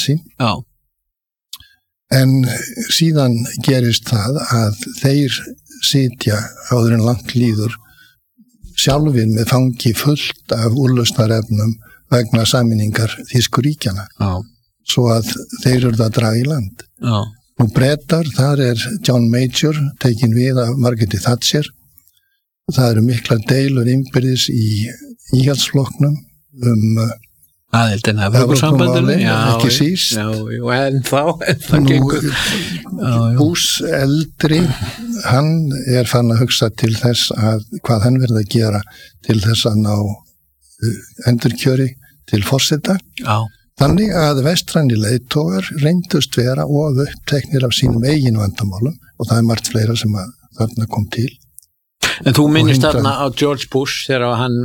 Jeltsin. Já. En síðan gerist það að þeir sitja áður en langt líður sjálfir með fangi fullt af úrlausnarefnum vegna sameiningar þýsku ríkjana. Já. Svo að þeir eru að draga í land. Já. Nú Bretar, þar John Major tekin við af Margaret Thatcher. Það eru miklar deilur innbyrðis í íhaldsflokknum aðildin af Evrópusambandinu, ekki síst. En það gengur. Bush eldri, hann fann að hugsa til þess að hvað hann verði að gera til þess að ná endurkjöri til forseta. Já. Þannig að vestræni leiðtogar reyndust vera og uppteknir af sínum eigin vandamálum og það margt fleira sem að þarna kom til. En þú minnist þarna á George Bush þegar hann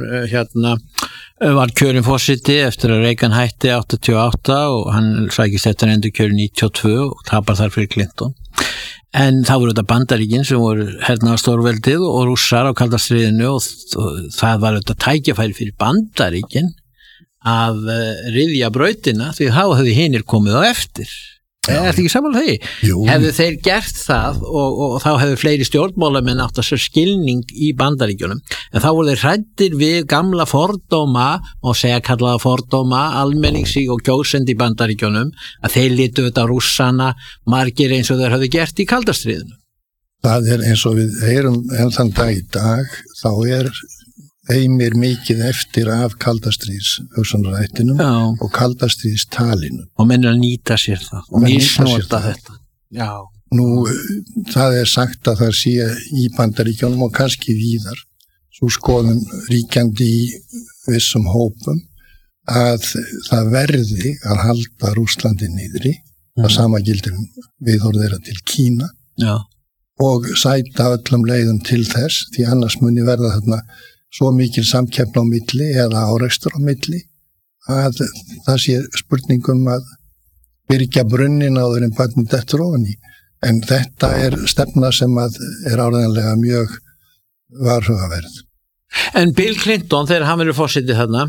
var kjörinn forseti eftir að Reagan hætti 88 og hann sækist eftir endurkjöri 92 og tapar þar fyrir Clinton. En það voru þetta Bandaríkin sem voru hernaðarstórveldið og Rússar á kalda stríðinu og það var þetta tækifæri fyrir Bandaríkin að ryðja brautina því þá hefði hinir komið á eftir. Þetta ekki samanlega því? Jú. Hefðu þeir gert það og þá hefðu fleiri stjórnmálamenn átt að sér skilning í Bandaríkjunum en þá voru þeir hræddir við gamla fordóma og segja kallaða fordóma almenningssík og kjósendi í Bandaríkjunum að þeir litu þetta Rússana margir eins og þeir hefðu gert í kaldastriðinu. Það eins og við heyrum enn þann dag í dag þá eimir mikið eftir af kaldastríðs hugsunarrættinum og kaldastríðs talinu. Og menn að nýta sér það og misnota þetta. Já. Nú, það sagt að það sé í Bandaríkjunum og kannski víðar svo skoðun ríkjandi í vissum hópum að það verði að halda Rússlandi niðri að sama gildir viðhorf þeirra til Kína. Já. Og sæta öllum leiðum til þess því annars muni verða þarna svo mikil samkeppni á milli eða árekstur á milli að það sé spurningum að byrgja brunnin áður en barnið dettur ofan í. En þetta stefna sem að áreiðanlega mjög varhugaverð. En Bill Clinton, þegar hann verið forseti þarna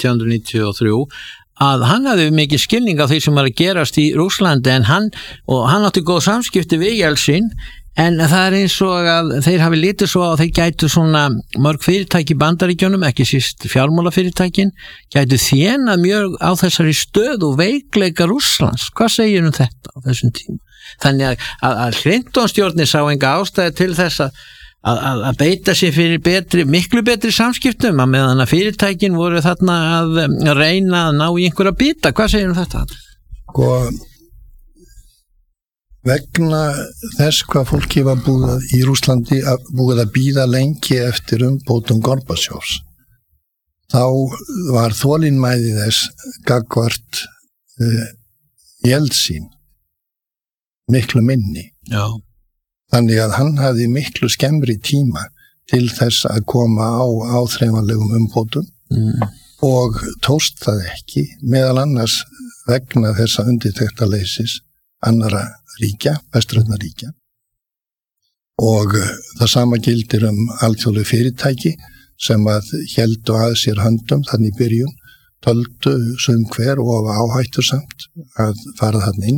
1993, að hann hafði mikið skilning á því sem var að gerast í Rússlandi en hann átti góð samskipti við Jeltsin. En það eins og að þeir hafi litið svo að þeir gætu svona mörg fyrirtæki í Bandaríkjunum, ekki síst fjármálafyrirtækin, gætu þjenað mjög á þessari stöð og veikleika Rússlands. Hvað segir þetta á þessum tíma? Þannig að Clinton-stjórnin sá enga ástæði til þess að beita sér fyrir miklu betri samskiptum að meðan að fyrirtækin voru þarna að reyna að ná í einhverja bita. Hvað segir þetta? Vegna þess hvað fólki var búið í Rússlandi búið að bíða lengi eftir umbótum Gorbatsjovs þá var þolinmæði þess gagnvart Jeltsin miklu minni. Já. Þannig að hann hafði miklu skemmri tíma til þess að koma á áþreifanlegum umbótum og tókst það ekki meðal annars vegna þessa undirtektarleysis annara ríkja, vestrænna ríkja og það sama gildir alþjóðleg fyrirtæki sem að héldu að sér höndum þannig í byrjun, töldu sum hver og áhættusamt að fara þarna inn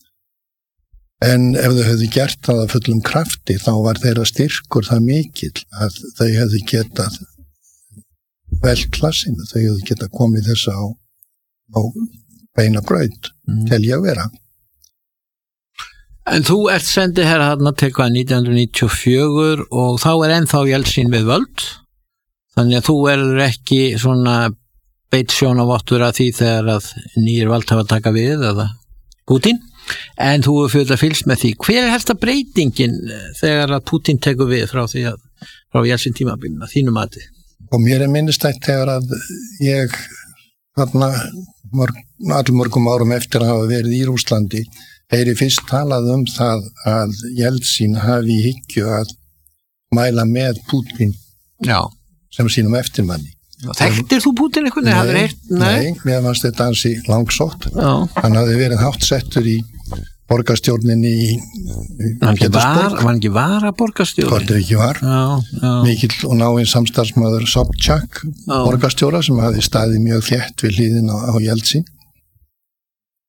en ef þau hefðu gert það af fullum krafti þá var þeirra styrkur það mikill að þau hefðu getað velt klassinu, þau hefðu getað komið þess á beina braut til ég vera. En þú ert sendið herra þarna til 1994 og þá ennþá Jeltsin við völd þannig að þú ekki svona beitt sjónavottur að því þegar að nýjir valdhafar taka við eða Putin en þú hefur fylgst með því. Hver helsta breytingin þegar að Putin tekur við frá Jeltsin tímabilinu að þínu mati? Og mér minnistætt þegar að ég þarna allmörgum árum eftir að hafa verið í Rússlandi heyri fyrst talað það að Jeltsin hafi í hyggju að mæla með Putin sem sínum eftirmanni. Þekktir þú Putin eitthvað? Nei, mér fannst þetta ansi langsótt. Hann hafði verið háttsettur í borgarstjórninni í Pétursborg. Var ekki varaborgarstjóri? Hvort ekki var. Mikill og náinn samstarfsmaður Sobchak, borgarstjóra sem hafði staðið mjög þétt við hlýðin á Jeltsin.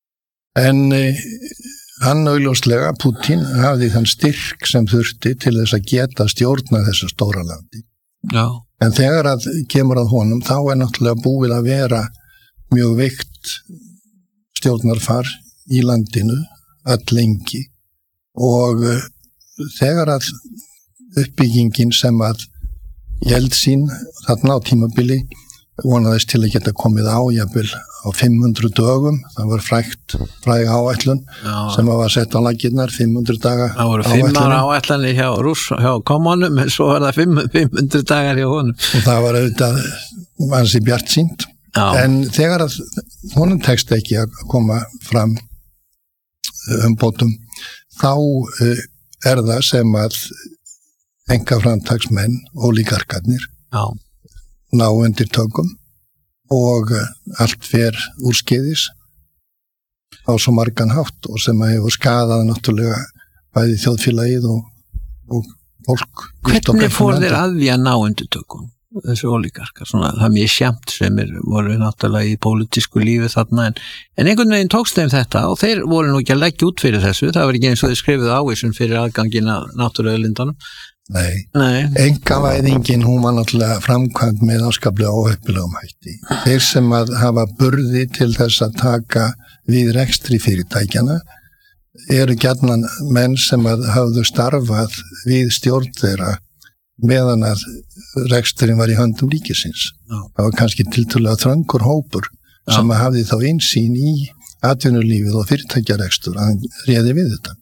En hann augljóslega, Putin, hafði þann styrk sem þurfti til þess að geta stjórna þessu stóra landi. Já. En þegar að kemur að honum, þá náttúrulega búið að vera mjög veikt stjórnarfar í landinu öll lengi og þegar að uppbyggingin sem að Jeltsin þarna á tímabili vonaðist til að geta komið á jafnvel á 500 dögum, það var fræg áætlun sem var sett á laggirnar 500 daga áætlun. Það voru 5 ára áætlanir hjá kommunum en svo var það 500 dagar hjá honum. Og það var auðvitað ansi bjartsýnt. En þegar að honum tekst ekki að koma fram umbótum, þá það sem að einkaframtaksmenn og líkarkarnir ná undir tökum og allt fer úrskeiðis á svo margan hátt og sem að hefur skadað náttúrulega bæði þjóðfélagið og fólk. Hvernig fór þeir að því að ná undir tökum? Þessu ólíkarkar, svona, það er mjög sjamt sem voru náttúrulega í pólitísku lífi þarna en einhvern veginn tókst þeim þetta og þeir voru nú ekki að leggja út fyrir þessu, það var ekki eins og þeir skrifuðu ávísun fyrir aðgangin að náttúruauðlindanum. Nei. Einkavæðingin, hún var náttúrulega framkvæmd með áskaplega óheppilegum hætti. Þeir sem að hafa burði til þess að taka við rekstri fyrirtækjana eru gjarnan menn sem að hafðu starfað við stjórn þeirra meðan að reksturinn var í höndum ríkisins. Það var kannski tiltölulega þröngur hópur sem að hafði þá einsýn í atvinnulífið og fyrirtækjarekstur að hann réði við þetta.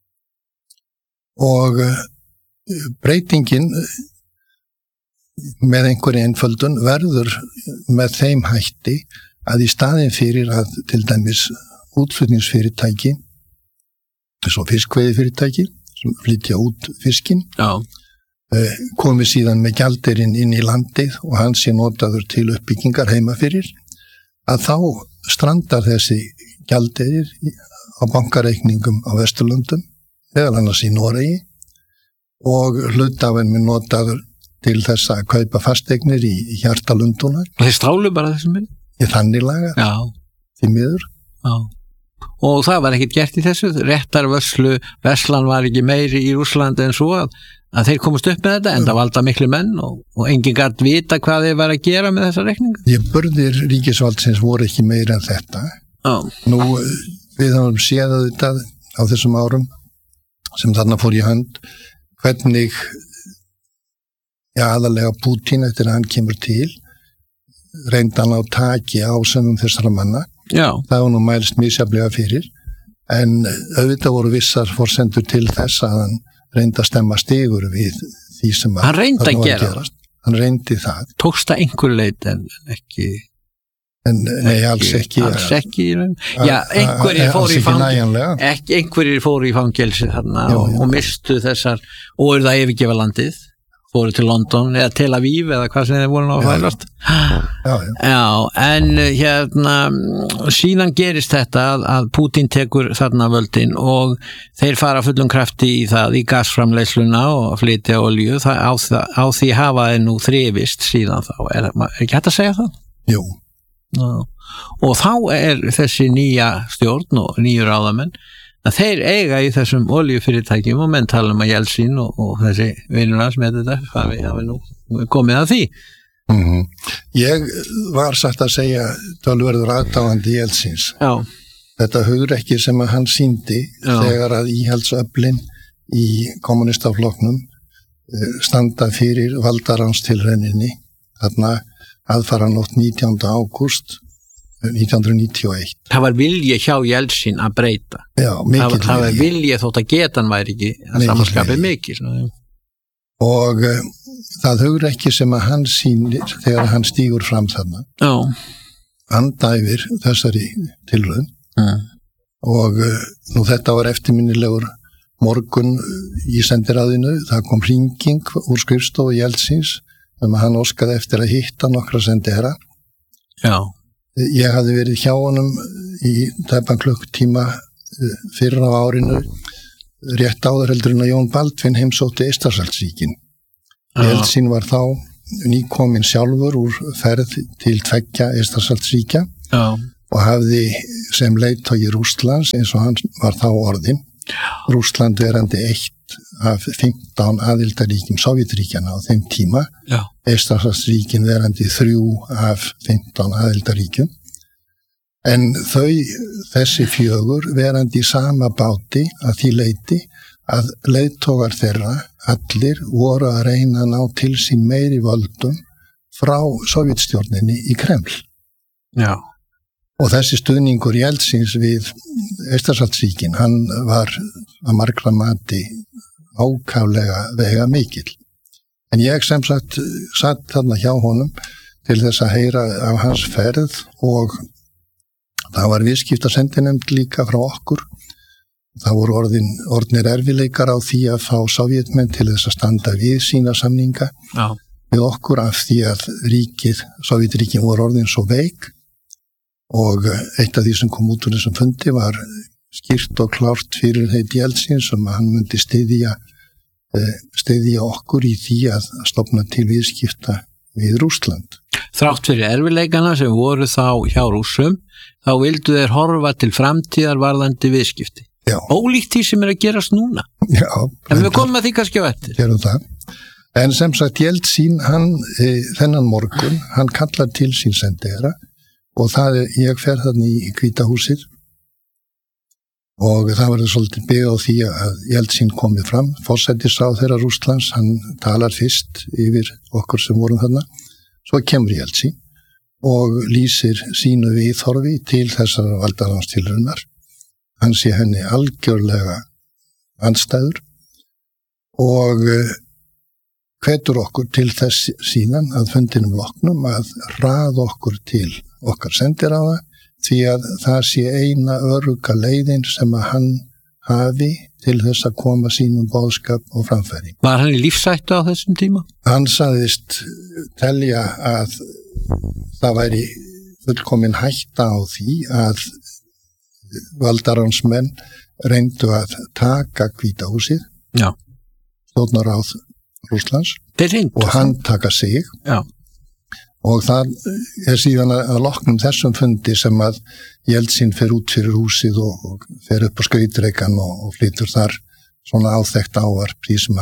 Og breytingin með einhverju einföldun verður með þeim hætti að í staðin fyrir að til dæmis útflutningsfyrirtæki eins og fiskveiðifyrirtæki sem flytja út fiskinn komið síðan með gjaldeyrin inn í landið og hann sé notaður til uppbyggingar heima fyrir að þá strandar þessi gjaldeyrir á bankareikningum á Vesturlöndum eða annars í Noregi og hlutafinn minn notaður til þess að kaupa fasteignir í hjarta Lundunar. Og þeir stálu bara þessum minn? Í þannig laga, því miður. Já. Og það var ekkert gert í þessu, verslan var ekki meiri í Rússlandi en svo að þeir komast upp með þetta en það valda miklu menn og enginn gat vita hvað þeir var að gera með þessa reikninga. Burðir ríkisvaldsins voru ekki meiri en þetta. Nú, við höfum séð þetta á þessum árum sem þarna fór í hönd hvernig aðalega Putin eftir að hann kemur til reyndan á taki á sömum þessara manna. Það var nú mælst misjaflega fyrir en auðvitað voru vissar forsendur til þess að hann reyndi að stemma stigur við því sem hann reyndi að gera. Hann reyndi það. Tókst það einhver leit en ekki Nei, alls ekki. Alls ekki. Já, einhverjir fóru í fangelsi þarna og mistu þessar og það yfirgefa landið, fóru til London eða Tel Aviv eða hvað sem þeir voru að fælast. Já, en hérna síðan gerist þetta að Putin tekur þarna völdin og þeir fara fullum krafti í það, í gasframleiðsluna og flytja olíu, á því hafa þeir nú þrifist síðan þá. Er ekki hægt að segja það? Jú. Og þá þessi nýja stjórn og nýju ráðamenn að þeir eiga í þessum oljufyrirtækjum og menn tala að Jeltsin og þessi vinnurnas með þetta hafi nú komið að því. Ég var satt að segja tölverður aðdáandi Jeltsins. Þetta hugrekki sem að hann sýndi þegar að íhaldsöflin í kommunistaflokknum standa fyrir valdaránstilrauninni þarna aðfaranótt 19. ágúst 1991. Það var vilji hjá Jeltsin að breyta. Já, mikill vilji. Það var vilji þótt að getan væri ekki að samanskapið mikil. Og það hugrekki sem að hann sýnir þegar hann stígur fram þarna. Hann dæfir þessari tilraun. Og nú þetta var eftirminnilegur morgun í sendiráðinu. Það kom hringing úr skrifstofu Jeltsins að hann óskaði eftir að hitta nokkra sendera. Ég hafði verið hjá honum í tæpan klukktíma fyrir á árinu rétt áður heldur en að Jón Baldvin heimsótti Eystrasaltsríkin. Jeltsin var þá nýkominn sjálfur úr ferð til 2 Eystrasaltsríkja og hafði sem leiðtogi Rússlands eins og hann var þá orðinn. Rússland verandi eitt af 15 aðildarríkjum Sovétríkjanna á þeim tíma, Eystrasaltsríkin verandi 3 af 15 aðildarríkjum. En þessi 4 verandi í sama báti að því leyti að leiðtogar þeirra allir voru að reyna að ná til sín meiri völdum frá Sovétstjórninni í Kreml. Já. Og þessi stuðningur Jeltsins við Eystrasaltsríkin, hann var að margra mati ákaflega vega mikill. En ég sem sagt satt þarna hjá honum til þess að heyra af hans ferð og það var viðskiptasendinefnd líka frá okkur. Það voru orðnir erfileikar á því að fá sovjetmenn til þess að standa við sína samninga við okkur af því að Sovétríkin voru orðin svo veik og eitt af því sem kom út úr þessum fundi var skýrt og klárt fyrir heit Jeltsins sem að hann myndi styðja okkur í því að stofna til viðskipta við Rússland. Þrátt fyrir erfileikana sem voru þá hjá Rússum, þá vildu þeir horfa til framtíðar varðandi viðskipti. Já. Ólíkt því sem að gerast núna. Já. En við komum að því kannski á eftir. Gerum það. En sem sagt Jeltsin, hann þennan morgun, hann kallar til sín sendiherra og ég fer þannig í Hvíta húsið og það verður svolítið byggð á því að Jeltsin komi fram, forsætisráðherra Rússlands, hann talar fyrst yfir okkur sem vorum þarna, svo kemur Jeltsin og lýsir sínu viðhorfi til þessar valdaránstilraunar. Hann sé henni algjörlega andstæður og hvetur okkur til þess síðan að fundinum loknum að raða okkur til okkar sendiráða því að það sé eina örugga leiðin sem að hann hafi til þess að koma sínum boðskap og framfæri. Var hann í lífshættu á þessum tíma? Hann sagðist telja að það væri fullkomin hætta á því að valdaránsmenn reyndu að taka Hvíta húsið, stjórnarráð Rússlands og hann taka sig. Já. Og það síðan að loknum þessum fundi sem að Jeltsin fer út fyrir húsið og fer upp á skautreikann og flytur þar svona áþekkt ávarp því sem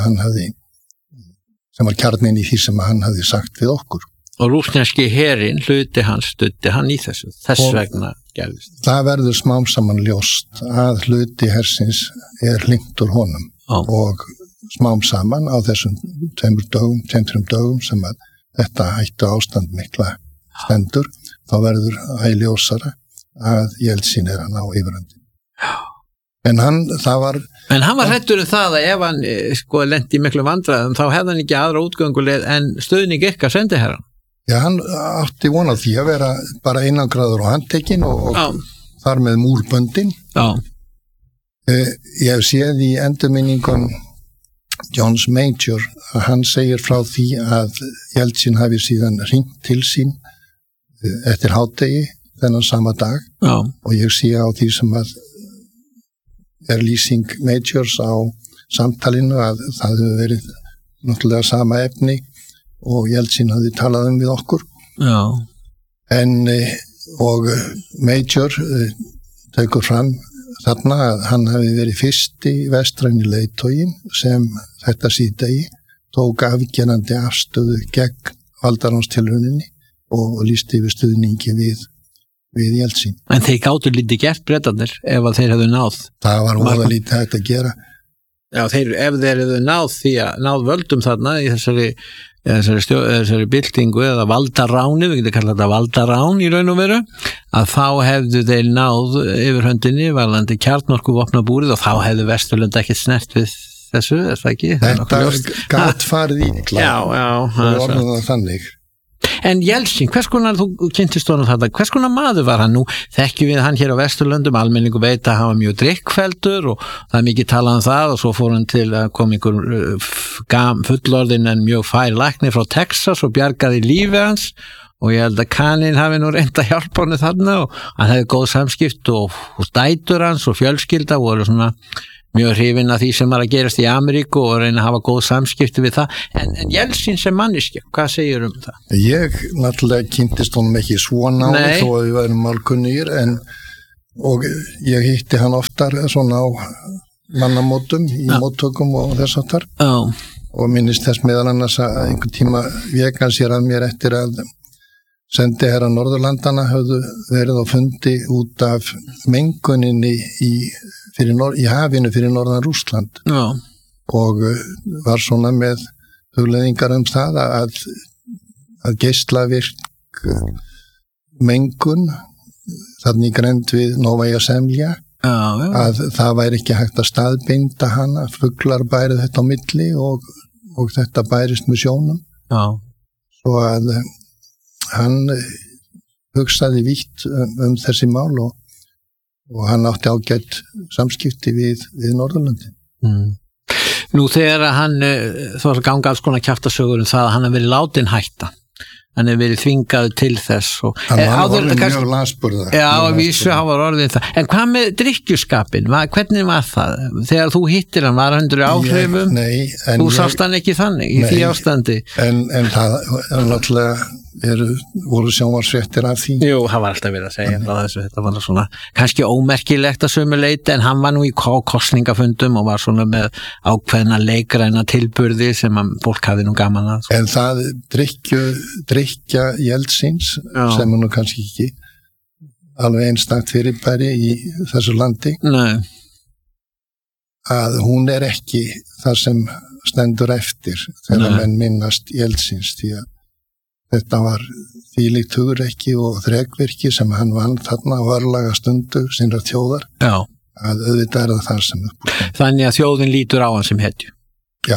var kjarnin í því sem hann hafði sagt við okkur. Og rússneski herinn studdi hann í þessu, þess vegna gerðist. Það verður smám saman ljóst að hluti hersins hlingt úr honum og smám saman á þessum 2 dögum sem að þetta hættu ástand mikla stendur, þá verður ljósara að Jeltsin að ná yfirhöndin. En hann var hræddur það að ef hann lenti í miklu vandræðum þá hefði hann ekki aðra útgönguleið en stuðning ykkar sendiherran. Já, hann átti von á því að vera bara einangraður og handtekinn og þar með múrböndin. Já. Ég hef séð í endurminningum Johns Major að hann segir frá því að Jeltsin hafi síðan hringt til sín eftir hádegi þennan sama dag. Já. Og ég sé á því sem að lýsing Majors á samtalinu að það hefur verið náttúrulega sama efni og Jeltsin hafði talað við okkur. Já. Og Major tekur fram þarna að hann hafi verið fyrsti vestræni leiðtoginn sem þetta síðdegi tók afgerandi afstöðu gegn valdaránstilrauninni og lýsti yfir stuðningi við Jeltsin. En þeir gátu lítið gert Bretarnir ef að þeir hefðu náð. Það var óða lítið hægt að gera. Já, ef þeir hefðu náð völdum þarna í þessari byltingu eða valdaráni, við getum kallað þetta valdarán í raun og veru, að þá hefðu þeir náð yfirhöndinni varðandi kjarnorkuvopnabúrið og þá hefðu Vesturlönd ekki snert við þessu, er það ekki? Þetta gat farið illa. Já, og orðið það þannig. En Jeltsin, hvers konar, þú kynntist honum þetta, hvers konar maður var hann nú? Þekkjum við hann hér á Vesturlöndum, almenningu veit að hann var mjög drikkfelldur og það er mikið talað um það og svo fór hann til að koma einhver fullorðin en mjög fær læknir frá Texas og bjargaði lífi hans og ég held að kaninn hafi nú reynt að hjálpa hann þarna og hann hefði góð samskipt og dætur hans og fjölskylda voru svona mjög hrifinn af því sem að gerast í Ameríku og reyna að hafa góð samskipti við það, en Jeltsin sem manneskja, hvað segir það? Ég náttúrulega kynntist honum ekki svona á þó að við værum málkunnugir, og ég hitti hann oftar svona á mannamótum í móttökum og þess áttar og minnist þess meðal annars að einhvern tíma vék hann sér að mér eftir að sendiherra Norðurlandana höfðu verið á fundi út af menguninni í hafinu fyrir norðan Rússland og var svona með hugleiðingar það að geislavirk mengun þarna í grennd við Novaja Zemlja að það væri ekki hægt að staðbinda hana, fuglar bærið þetta á milli og þetta bærist með sjónum svo að hann hugsaði vítt þessi mál og hann átti ágætt samskipti við Norðurlandi. Nú þegar hann þá var að ganga alls konar kjaftasögur það að hann hefði verið látin hætta, hann hefði verið þvingaður til þess hann var orðin mjög lasburða hann var orðin það, en hvað með drykkjuskapin, hvernig var það þegar þú hittir hann, var hann undir áhrifum? Þú sást hann ekki þannig í því ástandi? En það náttúrulega voru sjónvarfréttir af því. Jú, það var alltaf verið að segja þessu, þetta var svona kannski ómerkilegt að sömu leyti, en hann var nú í kosningafundum og var svona með ákveðna leikræna tilburði sem fólk hafði nú gaman að. En það drykkja Jeltsins sem er nú kannski ekki alveg einstakt fyrirbæri í þessu landi. Nei. Að hún er ekki það sem stendur eftir þegar menn minnast Jeltsins því að þetta var þvílíkt hugrekki og þrekvirki sem hann vann þarna á örlaga stundu sinnar þjóðar að auðvitað það sem uppbúið. Þannig að þjóðin lítur á hann sem hetju? Já.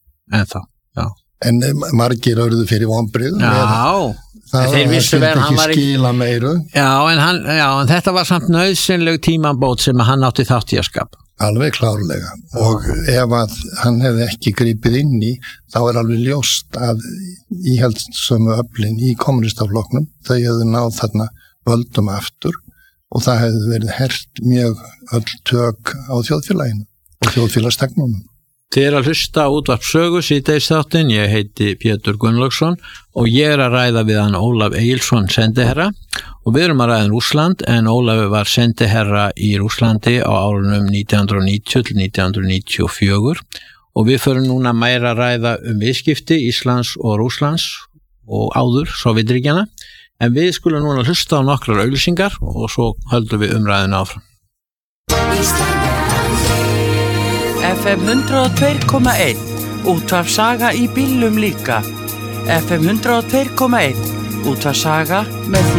En margir örðu fyrir vonbrigðum. Það skildi ekki skila meiru. En þetta var samt nauðsynleg tímabót sem hann átti þátt í að skapa. Alveg klárlega og ef að hann hefði ekki gripið inn í þá er alveg ljóst að íhaldssömu öflin í kommunistaflokknum þau hefðu náð þarna völdum aftur og það hefði verið hert mjög öll tök á þjóðfélaginu og þjóðfélagsstagnunum. Þið að hlusta á útvarp sögu síðdegisþáttinn, ég heiti Pétur Gunnlaugsson og ég að ræða við hann Ólaf Egilsson sendiherra og við erum að ræða Rússland en Ólafur var sendiherra í Rússlandi á árunum 1990 til 1994 og við förum núna meira að ræða viðskipti Íslands og Rússlands og áður Sovétríkjanna en við skulum núna hlusta á nokkrar auglýsingar og svo höldum við umræðinu áfram. FM 102.1 Útvarp Saga í bílum líka FM 102.1 Útvarp Saga með